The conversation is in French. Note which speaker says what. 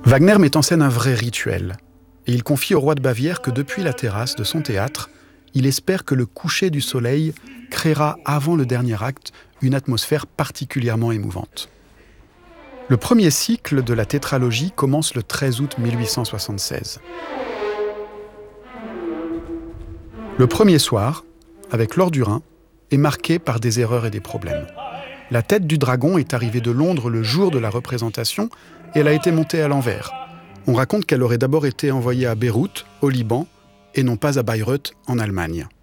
Speaker 1: Wagner met en scène un vrai rituel, et il confie au roi de Bavière que depuis la terrasse de son théâtre, il espère que le coucher du soleil créera avant le dernier acte une atmosphère particulièrement émouvante. Le premier cycle de la tétralogie commence le 13 août 1876. Le premier soir, avec l'or du Rhin, est marqué par des erreurs et des problèmes. La tête du dragon est arrivée de Londres le jour de la représentation et elle a été montée à l'envers. On raconte qu'elle aurait d'abord été envoyée à Beyrouth, au Liban, et non pas à Bayreuth, en Allemagne.